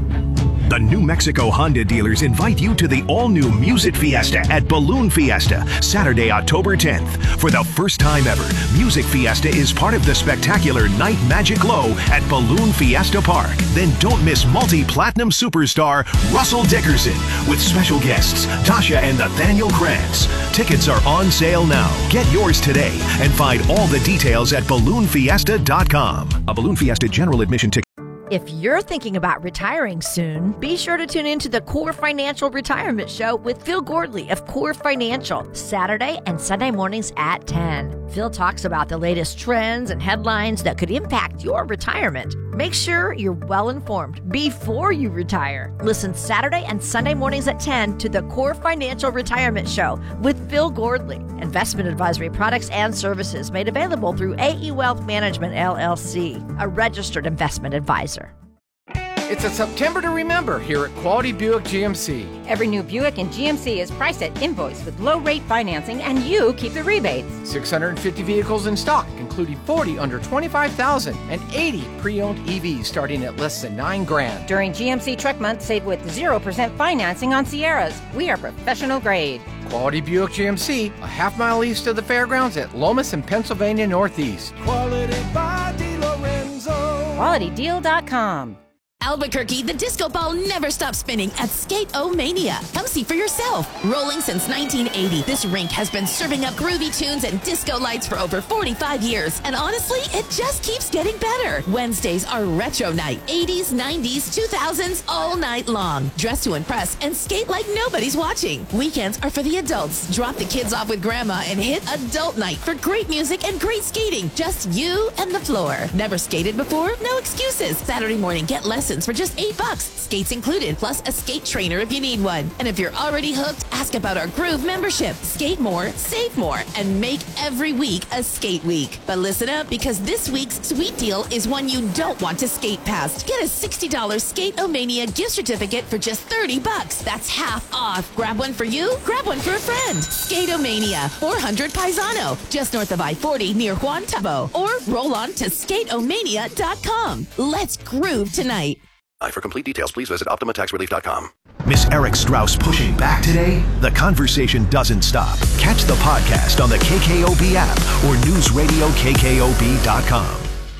The New Mexico Honda dealers invite you to the all-new Music Fiesta at Balloon Fiesta, Saturday, October 10th. For the first time ever, Music Fiesta is part of the spectacular Night Magic Glow at Balloon Fiesta Park. Then don't miss multi-platinum superstar Russell Dickerson with special guests Tasha and Nathaniel Krantz. Tickets are on sale now. Get yours today and find all the details at balloonfiesta.com. A Balloon Fiesta general admission ticket. If you're thinking about retiring soon, be sure to tune into the Core Financial Retirement Show with Phil Gordley of Core Financial, Saturday and Sunday mornings at 10. Phil talks about the latest trends and headlines that could impact your retirement. Make sure you're well informed before you retire. Listen Saturday and Sunday mornings at 10 to the Core Financial Retirement Show with Phil Gordley. Investment advisory products and services made available through AE Wealth Management, LLC, a registered investment advisor. It's a September to remember here at Quality Buick GMC. Every new Buick in GMC is priced at invoice with low-rate financing, and you keep the rebates. 650 vehicles in stock, including 40 under $25,000 and 80 pre-owned EVs starting at less than $9,000. During GMC Truck Month, save with 0% financing on Sierras. We are professional grade. Quality Buick GMC, a half-mile east of the fairgrounds at Lomas and Pennsylvania Northeast. Quality by DeLorenzo. QualityDeal.com. Albuquerque, the disco ball never stops spinning at Skate-O-Mania. Come see for yourself. Rolling since 1980, this rink has been serving up groovy tunes and disco lights for over 45 years. And honestly, it just keeps getting better. Wednesdays are retro night. 80s, 90s, 2000s, all night long. Dress to impress and skate like nobody's watching. Weekends are for the adults. Drop the kids off with grandma and hit adult night for great music and great skating. Just you and the floor. Never skated before? No excuses. Saturday morning, get less lessons for just $8. Skates included, plus a skate trainer if you need one. And if you're already hooked, ask about our Groove membership. Skate more, save more, and make every week a skate week. But listen up, because this week's sweet deal is one you don't want to skate past. Get a $60 Skate-O-Mania gift certificate for just $30. That's half off. Grab one for you, grab one for a friend. Skate-O-Mania, 400 Paisano, just north of I-40 near Juan Tabo. Or roll on to skateomania.com. Let's groove tonight. For complete details, please visit OptimaTaxRelief.com. Miss Eric Strauss pushing back today? The conversation doesn't stop. Catch the podcast on the KKOB app or newsradiokkob.com.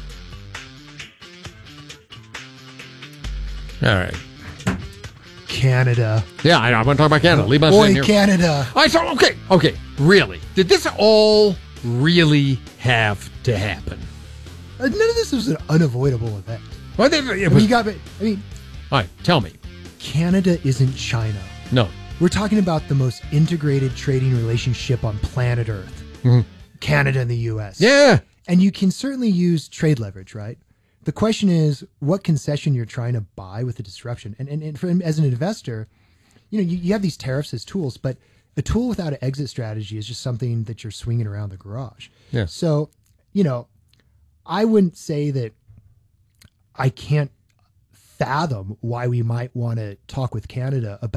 All right. Canada. Yeah, I want to talk about Canada. Leave us Boy, in here. Canada. All right, so, okay. Really? Did this all really have to happen? None of this was an unavoidable event. Well, all right, tell me. Canada isn't China. No. We're talking about the most integrated trading relationship on planet Earth. Mm-hmm. Canada and the U.S. Yeah. And you can certainly use trade leverage, right? The question is what concession you're trying to buy with the disruption. And for, as an investor, you have these tariffs as tools, but a tool without an exit strategy is just something that you're swinging around the garage. Yeah. So, I wouldn't say that I can't fathom why we might want to talk with Canada about